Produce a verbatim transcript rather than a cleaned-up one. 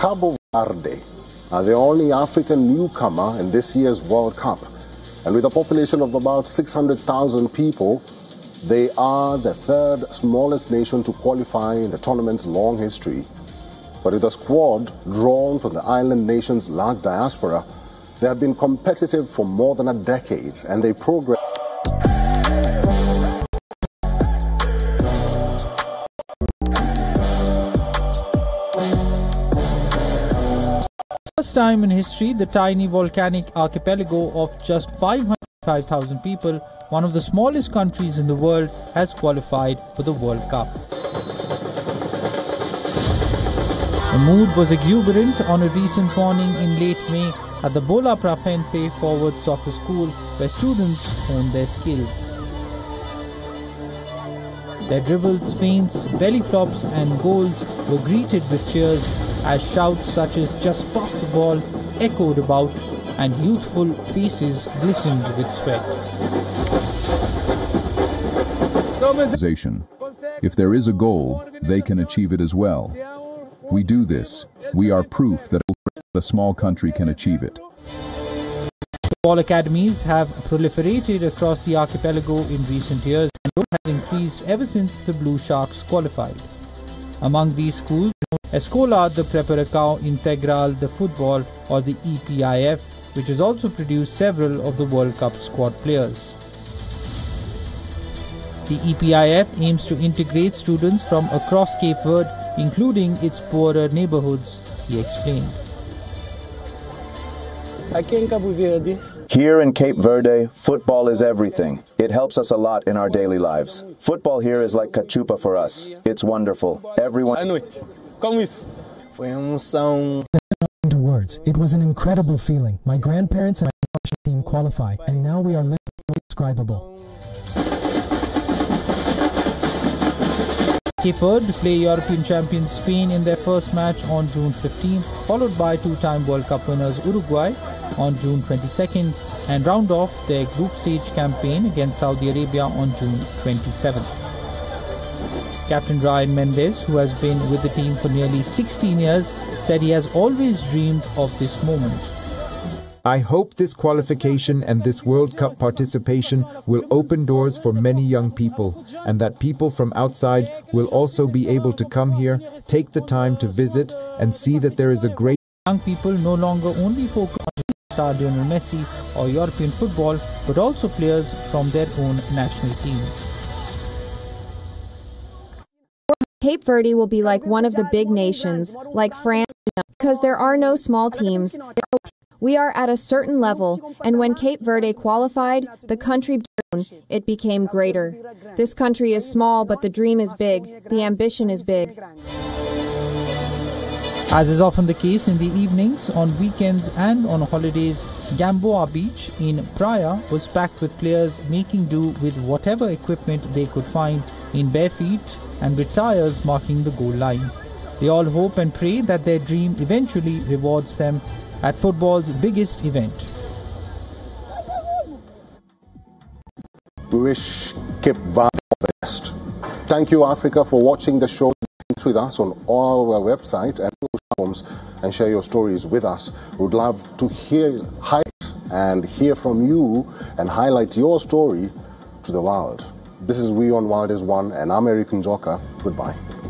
Cabo Verde are the only African newcomer in this year's World Cup. And with a population of about six hundred thousand people, they are the third smallest nation to qualify in the tournament's long history. But with a squad drawn from the island nation's large diaspora, they have been competitive for more than a decade, and they progress. First time in history, the tiny volcanic archipelago of just five hundred five thousand people, one of the smallest countries in the world, has qualified for the World Cup. The mood was exuberant on a recent morning in late May at the Bola Prafente Forward Soccer School, where students honed their skills. Their dribbles, feints, belly flops and goals were greeted with cheers as shouts such as "just pass the ball" echoed about and youthful faces glistened with sweat. If there is a goal, they can achieve it as well. We do this. We are proof that a small country can achieve it. Football academies have proliferated across the archipelago in recent years, and growth has increased ever since the Blue Sharks qualified. Among these schools, Escola de Preparação Integral de Football, or the E P I F, which has also produced several of the World Cup squad players. The E P I F aims to integrate students from across Cape Verde, including its poorer neighborhoods, he explained. Here in Cape Verde, football is everything. It helps us a lot in our daily lives. Football here is like cachupa for us. It's wonderful. Everyone... Into words, it was an incredible feeling. My grandparents and my team qualify, and now we are living indescribable. Cape Verde play European champions Spain in their first match on June fifteenth, followed by two-time World Cup winners Uruguay on June twenty-second, and round off their group stage campaign against Saudi Arabia on June twenty-seventh. Captain Ryan Mendes, who has been with the team for nearly sixteen years, said he has always dreamed of this moment. I hope this qualification and this World Cup participation will open doors for many young people, and that people from outside will also be able to come here, take the time to visit, and see that there is a great... Young people no longer only focus on Lionel Messi or European football, but also players from their own national teams. Cape Verde will be like one of the big nations, like France, because there are no small teams. We are at a certain level, and when Cape Verde qualified, the country it became greater. This country is small, but the dream is big, the ambition is big. As is often the case in the evenings, on weekends and on holidays, Gamboa Beach in Praia was packed with players making do with whatever equipment they could find in bare feet and with tires marking the goal line. They all hope and pray that their dream eventually rewards them at football's biggest event. We wish Cape Verde all the best. Thank you, Africa, for watching the show with us on all our websites and platforms and share your stories with us. We would love to hear, highlight and hear from you and highlight your story to the world. This is We on Wild is One, and I'm Eric Njoka. Goodbye.